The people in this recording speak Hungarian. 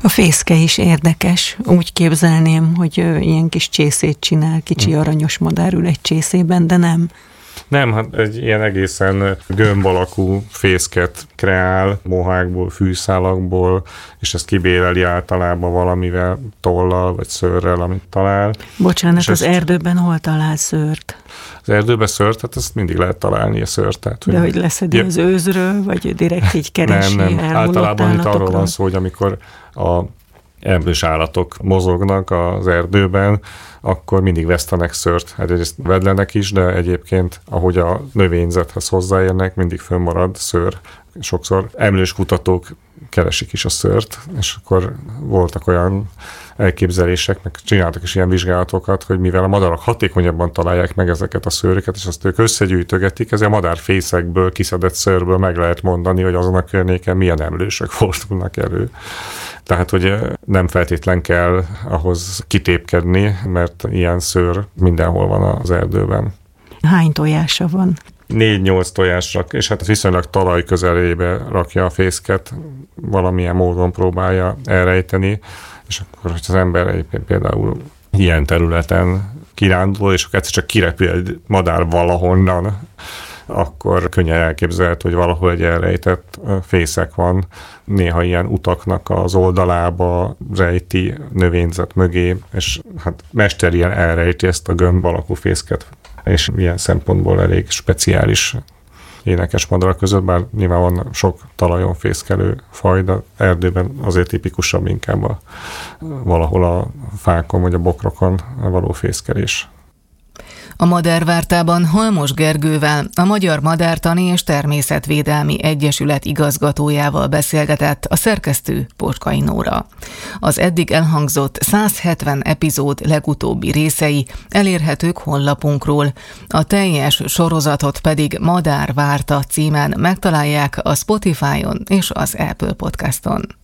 A fészke is érdekes. Úgy képzelném, hogy ilyen kis csészét csinál, kicsi aranyos madár ül egy csészében, de nem. Nem, hát egy ilyen egészen gömb alakú fészket kreál mohákból, fűszálakból, és ezt kibéleli általában valamivel, tollal vagy szőrrel, amit talál. Bocsánat, és az erdőben hol talál szőrt? Az erdőben szőrt, hát ezt mindig lehet találni a szőrt. Tehát, de hogy leszedi az őzről, vagy direkt így keresi? Nem. Általában itt arról van szó, hogy amikor a emlős állatok mozognak az erdőben, akkor mindig vesztenek szőrt. Egyrészt vedlenek is, de egyébként, ahogy a növényzethez hozzáérnek, mindig fönnmarad szőr. Sokszor emlős kutatók keresik is a szőrt, és akkor voltak olyan elképzelések, meg csináltak is ilyen vizsgálatokat, hogy mivel a madarak hatékonyabban találják meg ezeket a szőröket, és azt ők összegyűjtögetik, ezért a madárfészekből, kiszedett szőrből meg lehet mondani, hogy azon a környéken milyen emlősök fordulnak elő. Tehát, hogy nem feltétlen kell ahhoz kitépkedni, mert ilyen szőr mindenhol van az erdőben. Hány tojása van? 4-8 tojásra, és hát viszonylag talaj közelébe rakja a fészket, valamilyen módon próbálja elrejteni, és akkor, hogy az ember egyébként például ilyen területen kirándul, és akkor egyszer csak kirepül egy madár valahonnan, akkor könnyen elképzelhető, hogy valahol egy elrejtett fészek van. Néha ilyen utaknak az oldalába rejti növényzet mögé, és hát mesterien elrejti ezt a gömb alakú fészket, és ilyen szempontból elég speciális énekes madarak között, bár nyilván van sok talajon fészkelő faj, de erdőben azért tipikusabb inkább valahol a fákon vagy a bokrokon való fészkelés. A Madárvártában Halmos Gergővel, a Magyar Madártani és Természetvédelmi Egyesület igazgatójával beszélgetett a szerkesztő Pocskai Nóra. Az eddig elhangzott 170 epizód legutóbbi részei elérhetők honlapunkról, a teljes sorozatot pedig Madárvárta címen megtalálják a Spotify-on és az Apple Podcaston.